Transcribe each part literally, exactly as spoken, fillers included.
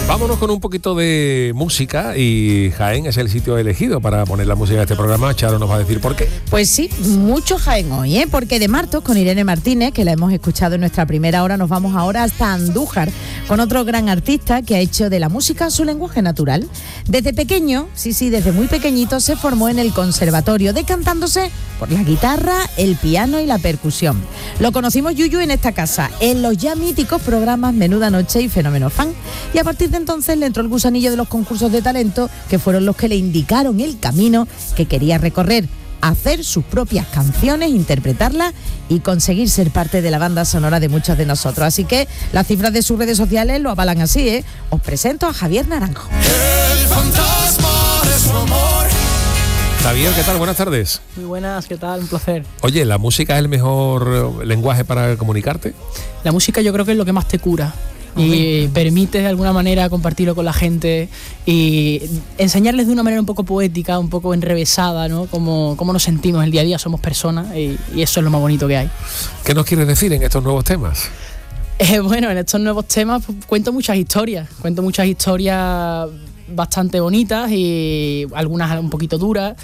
Vámonos con un poquito de música y Jaén es el sitio elegido para poner la música de este programa. Charo nos va a decir por qué. Pues sí, mucho Jaén hoy, ¿eh? Porque de Martos con Irene Martínez, que la hemos escuchado en nuestra primera hora, nos vamos ahora hasta Andújar con otro gran artista que ha hecho de la música su lenguaje natural. Desde pequeño, sí, sí, desde muy pequeñito se formó en el conservatorio, decantándose por la guitarra, el piano y la percusión. Lo conocimos Yuyu en esta casa, en los ya míticos programas Menuda Noche y Fenómeno Fan. Y a partir de entonces le entró el gusanillo de los concursos de talento, que fueron los que le indicaron el camino que quería recorrer, hacer sus propias canciones, interpretarlas y conseguir ser parte de la banda sonora de muchos de nosotros. Así que las cifras de sus redes sociales lo avalan así, ¿eh? Os presento a Javier Naranjo. El fantasma de su amor. Javier, ¿qué tal? Buenas tardes. Muy buenas, ¿qué tal? Un placer. Oye, ¿la música es el mejor lenguaje para comunicarte? La música yo creo que es lo que más te cura. Y permite de alguna manera compartirlo con la gente y enseñarles de una manera un poco poética, un poco enrevesada, ¿no? Cómo, cómo nos sentimos el día a día, somos personas y, y eso es lo más bonito que hay. ¿Qué nos quieres decir en estos nuevos temas? Eh, bueno, en estos nuevos temas pues, cuento muchas historias, cuento muchas historias bastante bonitas y algunas un poquito duras.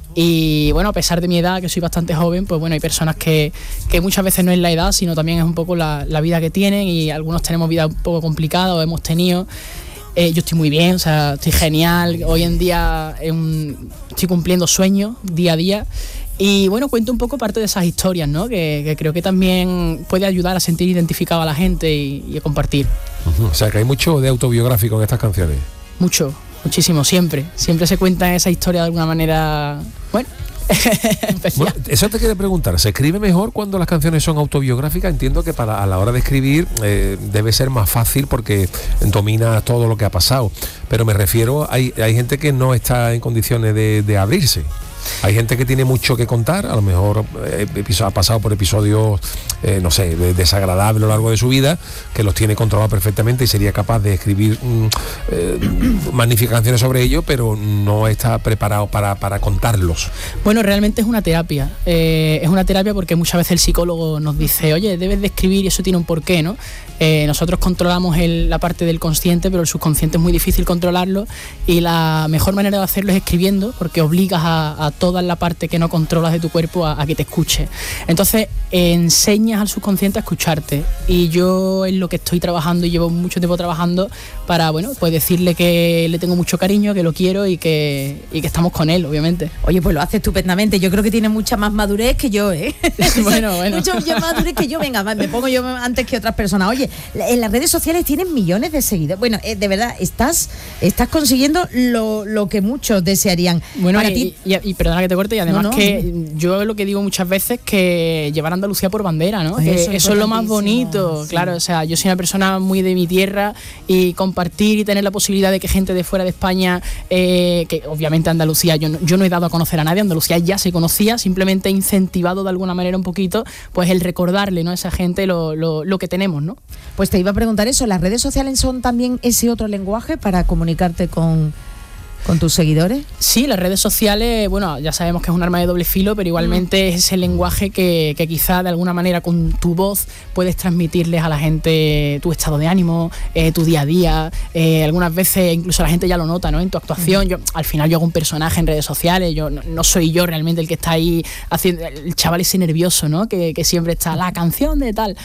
Y bueno, a pesar de mi edad, que soy bastante joven, pues bueno, hay personas que, que muchas veces no es la edad, sino también es un poco la, la vida que tienen y algunos tenemos vida un poco complicada o hemos tenido. Eh, yo estoy muy bien, o sea, estoy genial. Hoy en día es un, estoy cumpliendo sueños día a día. Y bueno, cuento un poco parte de esas historias, ¿no? Que, que creo que también puede ayudar a sentir identificado a la gente y, y a compartir. Uh-huh. O sea, que hay mucho de autobiográfico en estas canciones. Mucho. Muchísimo, siempre. Siempre se cuenta esa historia de alguna manera, bueno, bueno, eso te quería preguntar, ¿se escribe mejor cuando las canciones son autobiográficas? Entiendo que para a la hora de escribir eh, debe ser más fácil porque dominas todo lo que ha pasado, pero me refiero, hay, hay gente que no está en condiciones de, de abrirse. Hay gente que tiene mucho que contar, a lo mejor eh, ha pasado por episodios, eh, no sé, desagradables a lo largo de su vida, que los tiene controlados perfectamente y sería capaz de escribir mm, eh, magníficas canciones sobre ello, pero no está preparado para, para contarlos. Bueno, realmente es una terapia. Eh, es una terapia porque muchas veces el psicólogo nos dice, oye, debes de escribir y eso tiene un porqué, ¿no? Eh, nosotros controlamos el, la parte del consciente, pero el subconsciente es muy difícil controlarlo y la mejor manera de hacerlo es escribiendo, porque obligas a, a toda la parte que no controlas de tu cuerpo a, a que te escuche. Entonces eh, enseñas al subconsciente a escucharte y yo es lo que estoy trabajando y llevo mucho tiempo trabajando para, bueno, pues decirle que le tengo mucho cariño, que lo quiero y que, y que estamos con él, obviamente. Oye, pues lo hace estupendamente. Yo creo que tiene mucha más madurez que yo, ¿eh? bueno, bueno. Mucha más madurez que yo. Venga, me pongo yo antes que otras personas. Oye, en las redes sociales tienes millones de seguidores. Bueno, eh, de verdad, estás, estás consiguiendo lo, lo que muchos desearían. Bueno, para y, ti... y, y perdona que te corte, y además no, no. que yo lo que digo muchas veces que llevar a Andalucía por bandera, ¿no? Que eso, eso es lo más bonito, sí. Claro, o sea, yo soy una persona muy de mi tierra y compartir y tener la posibilidad de que gente de fuera de España, eh, que obviamente Andalucía, yo no, yo no he dado a conocer a nadie, Andalucía ya se conocía, simplemente he incentivado de alguna manera un poquito, pues el recordarle, ¿no? A esa gente lo, lo, lo que tenemos, ¿no? Pues te iba a preguntar eso, ¿las redes sociales son también ese otro lenguaje para comunicarte con... ¿Con tus seguidores? Sí, las redes sociales, bueno, ya sabemos que es un arma de doble filo, pero igualmente mm. es ese lenguaje que, que quizá de alguna manera con tu voz puedes transmitirles a la gente tu estado de ánimo, eh, tu día a día. Eh, algunas veces incluso la gente ya lo nota, ¿no? En tu actuación. Mm. Yo, al final yo hago un personaje en redes sociales, yo no, no soy yo realmente el que está ahí haciendo, el chaval ese nervioso, ¿no? Que, que siempre está la canción de tal.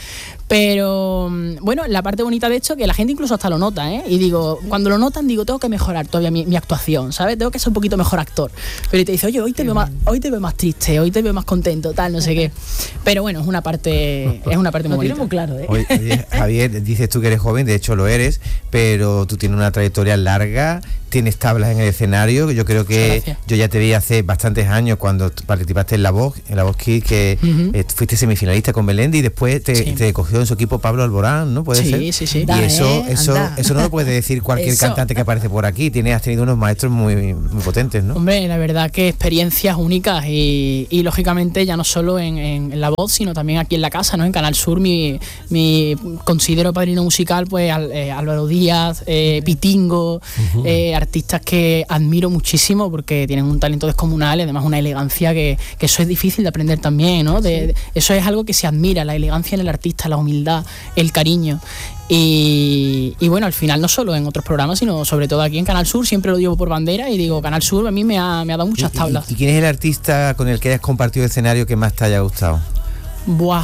Pero bueno, la parte bonita de esto que la gente incluso hasta lo nota, ¿eh? Y digo, cuando lo notan, digo, tengo que mejorar todavía mi, mi actuación, ¿sabes? Tengo que ser un poquito mejor actor. Pero te dice, oye, hoy te veo más, hoy te veo más triste, hoy te veo más contento, tal, no sé qué. Pero bueno, es una parte, es una parte muy bonita. Muy claro, ¿eh? Oye, oye, Javier, dices tú que eres joven, de hecho lo eres, pero tú tienes una trayectoria larga, tienes tablas en el escenario. Yo creo que yo ya te vi hace bastantes años cuando participaste en La Voz, en La Voz Kids, que uh-huh. eh, fuiste semifinalista con Melendi y después te, sí. te cogió en su equipo Pablo Alborán, ¿no? ¿Puede sí, ser? Sí, sí, sí. Y da, eso, eh, eso, eso no lo puede decir cualquier eso. cantante que aparece por aquí. Tienes, has tenido unos maestros muy, muy potentes, ¿no? Hombre, la verdad que experiencias únicas y, y lógicamente ya no solo en, en, en La Voz, sino también aquí en la casa, ¿no? En Canal Sur, mi, mi considero padrino musical, pues al, eh, Álvaro Díaz, eh, Pitingo, uh-huh. eh, artistas que admiro muchísimo porque tienen un talento descomunal y además una elegancia que, que eso es difícil de aprender también, ¿no? De, sí. de, eso es algo que se admira, la elegancia en el artista, la humildad, el cariño. Y, y bueno, al final no solo en otros programas, sino sobre todo aquí en Canal Sur, siempre lo llevo por bandera y digo, Canal Sur a mí me ha, me ha dado muchas tablas. ¿Y, y quién es el artista con el que hayas compartido escenario que más te haya gustado? Buah,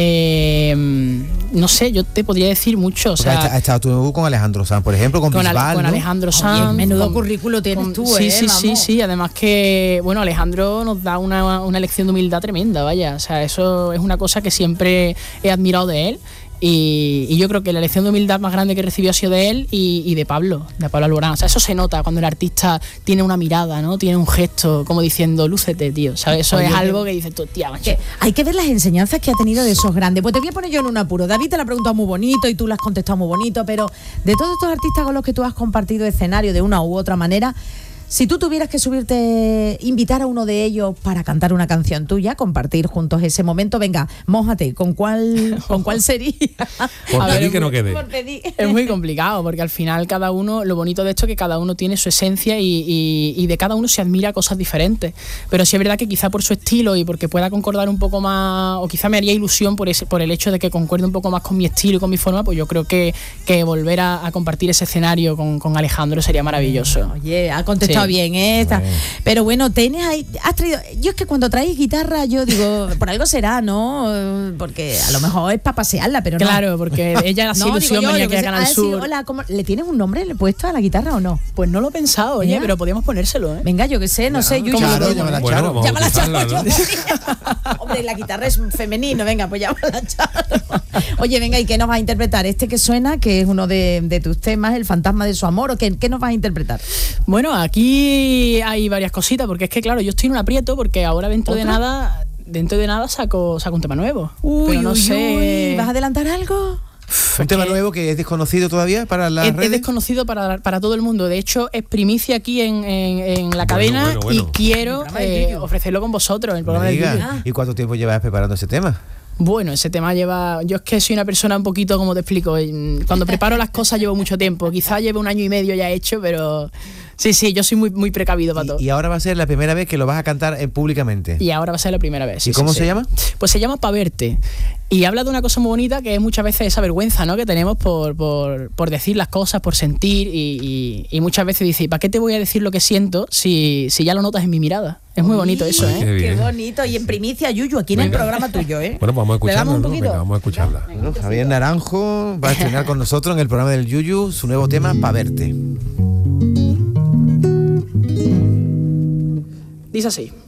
eh, no sé, yo te podría decir mucho. O sea, ha estado tú con Alejandro Sanz, por ejemplo, con, con, Bisbal, con ¿no? Alejandro Sanz. Oye, menudo con, currículo tienes con, tú, sí, ¿eh? Sí, Vamos. sí, sí. Además que, bueno, Alejandro nos da una, una lección de humildad tremenda, vaya. O sea, eso es una cosa que siempre he admirado de él. Y, y yo creo que la lección de humildad más grande que recibió ha sido de él y, y de Pablo, de Pablo Alborán. O sea, eso se nota cuando el artista tiene una mirada, ¿no? Tiene un gesto como diciendo, lúcete, tío. ¿Sabes? Eso Oye, es algo que dices tú, tía, macho. Que hay que ver las enseñanzas que ha tenido de esos grandes. Pues te voy a poner yo en un apuro. David te la ha preguntado muy bonito y tú la has contestado muy bonito, pero de todos estos artistas con los que tú has compartido escenario de una u otra manera, si tú tuvieras que subirte, invitar a uno de ellos para cantar una canción tuya, compartir juntos ese momento, venga, mójate, ¿con cuál, con cuál sería? Por A pedir ver, que no quede. Por pedir. Es muy complicado porque al final cada uno, lo bonito de esto es que cada uno tiene su esencia y, y, y de cada uno se admira cosas diferentes. Pero sí es verdad que quizá por su estilo y porque pueda concordar un poco más, o quizá me haría ilusión por ese, por el hecho de que concuerde un poco más con mi estilo y con mi forma, pues yo creo que, que volver a, a compartir ese escenario con, con Alejandro sería maravilloso. Oye, ha contestado Sí. bien, ¿eh? Está. Bien. Pero bueno, tienes ahí, has traído, yo es que cuando traes guitarra, yo digo, por algo será, ¿no? Porque a lo mejor es para pasearla, pero no. Claro, porque ella hace No, ilusión digo yo, venir yo aquí que a sé, Canal ah, sí, Sur. hola, ¿cómo- ¿le tienes un nombre le puesto a la guitarra o no? Pues no lo he pensado, oye, Mira. pero podríamos ponérselo, ¿eh? Venga, yo que sé, no sé, Yuyu. Charo, ¿cómo? llámala Bueno, Charo. vamos a Llámala Charo. bautizarla, ¿no? yo- Hombre, la guitarra es femenino, venga, pues llámala Charo. Oye, venga, ¿y qué nos vas a interpretar? Este que suena, que es uno de, de tus temas, El fantasma de su amor, ¿o qué, qué nos vas a interpretar? Bueno, aquí hay varias cositas, porque es que claro, yo estoy en un aprieto porque ahora dentro de ¿Otra? nada, dentro de nada saco, saco un tema nuevo. pero no uy, sé. uy, ¿vas a adelantar algo? Uf, Un es tema que nuevo que es desconocido todavía para las es, es redes. desconocido para, para todo el mundo. De hecho, es primicia aquí en, en- en la cadena bueno, bueno. y quiero El programa de eh, Yuyu. ofrecerlo con vosotros, el No programa me de digas. Yuyu. Ah. ¿Y cuánto tiempo llevas preparando ese tema? Bueno, ese tema lleva... Yo es que soy una persona un poquito, como te explico, mm, cuando preparo las cosas llevo mucho tiempo. Quizás lleve un año y medio ya hecho, pero... Sí, sí, yo soy muy, muy precavido para todo. Y, y ahora va a ser la primera vez que lo vas a cantar eh, públicamente. Y ahora va a ser la primera vez. sí, ¿Y cómo sí, se sí. llama? Pues se llama Pa' Verte. Y habla de una cosa muy bonita que es muchas veces esa vergüenza, ¿no? Que tenemos por, por, por decir las cosas, por sentir. Y, y, y muchas veces dice, ¿para qué te voy a decir lo que siento si, si ya lo notas en mi mirada? Es muy bonito eso, ¿eh? Qué Qué bien. bonito. Y en primicia, Yuyu, aquí en el Venga. programa tuyo, ¿eh? Bueno, vamos a ¿Le damos escucharla, un ¿no? poquito? Venga, vamos a escucharla. Bueno, Javier Naranjo va a estrenar con nosotros en el programa del Yuyu su nuevo tema, Pa' Verte. Dice así.